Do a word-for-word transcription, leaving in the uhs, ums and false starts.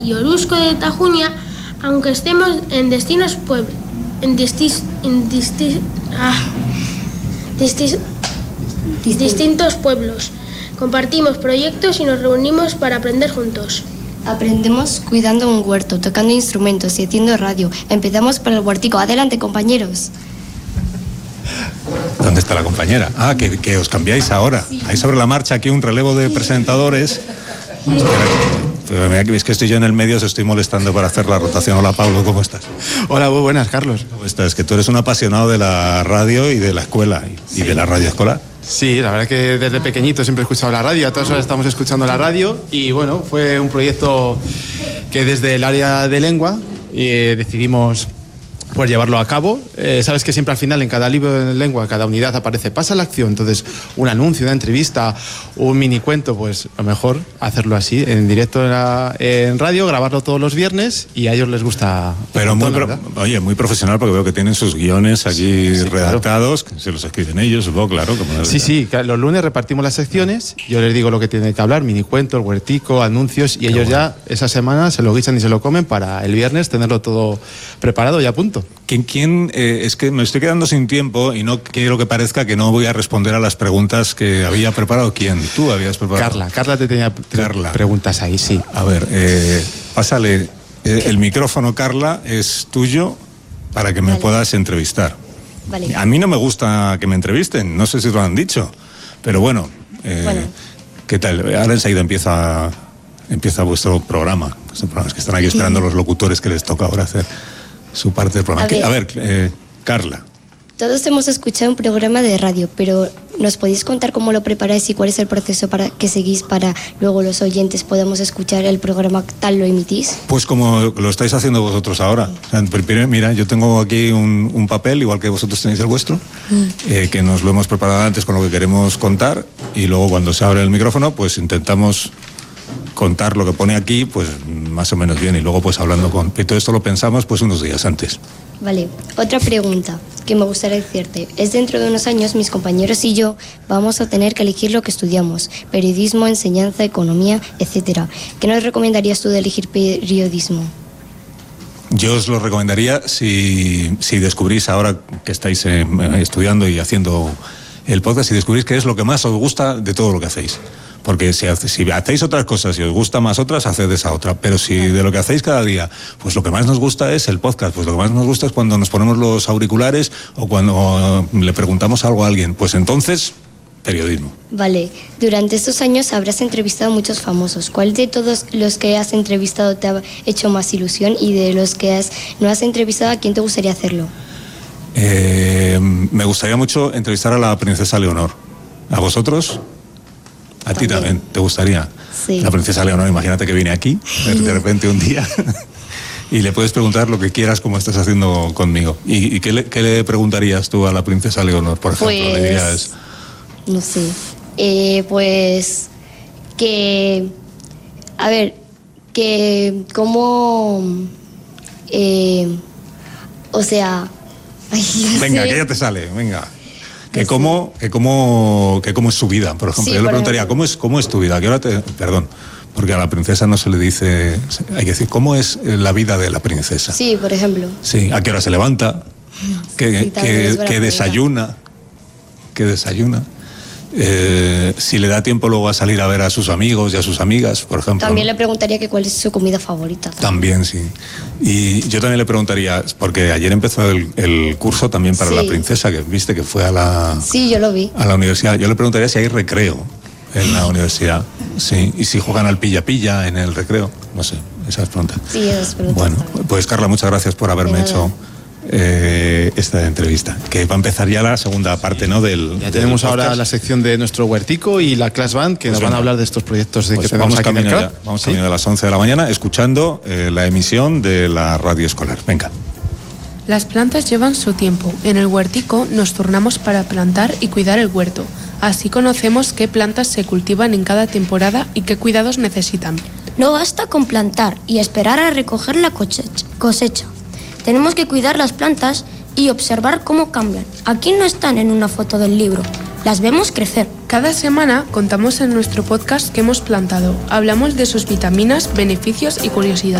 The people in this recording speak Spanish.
y Oruzco de Tajuña, aunque estemos en destinos pueblos, en distis, en distis, ah, distis, distintos pueblos. Compartimos proyectos y nos reunimos para aprender juntos. Aprendemos cuidando un huerto, tocando instrumentos y haciendo radio. Empezamos por el huertico. Adelante, compañeros. ¿Dónde está la compañera? Ah, que, que os cambiáis ahora. Sí. Hay sobre la marcha aquí un relevo de presentadores. Sí. Pero mira que veis que estoy yo en el medio, os estoy molestando para hacer la rotación. Hola, Pablo, ¿cómo estás? Hola, muy buenas, Carlos. ¿Cómo estás? Que tú eres un apasionado de la radio y de la escuela y, sí. y de la radio escolar. Sí, la verdad es que desde pequeñito siempre he escuchado la radio, a todas horas estamos escuchando la radio y bueno, fue un proyecto que desde el área de lengua eh, decidimos pues llevarlo a cabo. Eh, sabes que siempre al final en cada libro de lengua, cada unidad aparece pasa la acción, entonces un anuncio, una entrevista, un mini cuento, pues a lo mejor hacerlo así, en directo en, la, en radio, grabarlo todos los viernes y a ellos les gusta. Pero muy, pro, oye, muy profesional porque veo que tienen sus guiones allí sí, redactados, claro. Se los escriben ellos, supongo, claro. Como sí, sí, los lunes repartimos las secciones, yo les digo lo que tienen que hablar, mini cuento, el huertico, anuncios y Qué ellos bueno. Ya esa semana se lo guisan y se lo comen para el viernes tenerlo todo preparado y a punto. ¿Quién, quién eh, es que me estoy quedando sin tiempo y no quiero que parezca que no voy a responder a las preguntas que había preparado? ¿Quién? ¿Tú habías preparado? Carla, Carla te tenía Carla. preguntas ahí, sí. A ver, eh, pásale eh, el micrófono, Carla, es tuyo para que me vale. puedas entrevistar. Vale. A mí no me gusta que me entrevisten, no sé si lo han dicho, pero bueno, eh, bueno. ¿qué tal? Ahora enseguida empieza, empieza vuestro programa. Los programas que están aquí esperando los locutores que les toca ahora hacer su parte del programa. A ver, a ver eh, Carla. Todos hemos escuchado un programa de radio, pero ¿nos podéis contar cómo lo preparáis y cuál es el proceso para que seguís para luego los oyentes podamos escuchar el programa tal lo emitís? Pues como lo estáis haciendo vosotros ahora. O sea, mira, yo tengo aquí un, un papel, igual que vosotros tenéis el vuestro, mm. eh, que nos lo hemos preparado antes con lo que queremos contar y luego cuando se abre el micrófono, pues intentamos contar lo que pone aquí, pues más o menos bien, y luego pues hablando con... Y todo esto lo pensamos pues unos días antes. Vale, otra pregunta que me gustaría decirte es dentro de unos años mis compañeros y yo vamos a tener que elegir lo que estudiamos, periodismo, enseñanza, economía, etcétera. ¿Qué nos recomendarías tú de elegir periodismo? Yo os lo recomendaría si, si descubrís ahora que estáis eh, estudiando y haciendo el podcast, si descubrís qué es lo que más os gusta de todo lo que hacéis. Porque si, si hacéis otras cosas y os gusta más otras, haced esa otra. Pero si de lo que hacéis cada día, pues lo que más nos gusta es el podcast, pues lo que más nos gusta es cuando nos ponemos los auriculares o cuando le preguntamos algo a alguien, pues entonces, periodismo. Vale, durante estos años habrás entrevistado a muchos famosos. ¿Cuál de todos los que has entrevistado te ha hecho más ilusión y de los que has, no has entrevistado, a quién te gustaría hacerlo? Eh, me gustaría mucho entrevistar a la princesa Leonor. ¿A vosotros? A ti también, ¿te gustaría? Sí. La princesa Leonor, imagínate que viene aquí, de repente un día, y le puedes preguntar lo que quieras como estás haciendo conmigo. ¿Y, y qué, le, qué le preguntarías tú a la princesa Leonor, por ejemplo? Pues, ¿Le dirías? No sé, eh, pues que, a ver, que cómo, eh, o sea... Ay, venga, sé. que ya te sale, venga. Que cómo, que cómo, que cómo es su vida, por ejemplo. Sí, yo le por preguntaría, ejemplo. ¿cómo es, cómo es tu vida? ¿A qué hora te, perdón, porque a la princesa no se le dice, hay que decir, ¿cómo es la vida de la princesa? Sí, por ejemplo. Sí, ¿a qué hora se levanta? ¿Qué, Sí, qué, qué desayuna? ¿Qué desayuna? Eh, si le da tiempo luego a salir a ver a sus amigos y a sus amigas, por ejemplo. También le preguntaría que cuál es su comida favorita. También, sí. Y yo también le preguntaría, porque ayer empezó el, el curso también para sí. la princesa, que viste que fue a la... Sí, yo lo vi. A la universidad. Yo le preguntaría si hay recreo en la universidad. Sí. Y si juegan al pilla-pilla en el recreo. No sé, esas preguntas. Sí, esas preguntas. Bueno, también. Pues Carla, muchas gracias por haberme de hecho... Eh, esta entrevista, que va a empezar ya la segunda parte, ¿no? Del, ya del tenemos podcast. Ahora la sección de nuestro huertico y la class band que pues nos venga. van a hablar de estos proyectos de pues que tenemos vamos aquí en el ya, Vamos ¿Sí? camino de las once de la mañana escuchando eh, la emisión de la radio escolar. Venga. Las plantas llevan su tiempo. En el huertico nos turnamos para plantar y cuidar el huerto. Así conocemos qué plantas se cultivan en cada temporada y qué cuidados necesitan. No basta con plantar y esperar a recoger la cosecha. Tenemos que cuidar las plantas y observar cómo cambian. Aquí no están en una foto del libro. Las vemos crecer, Cada semana contamos en nuestro podcast qué hemos plantado. Hablamos de sus vitaminas, beneficios y curiosidades.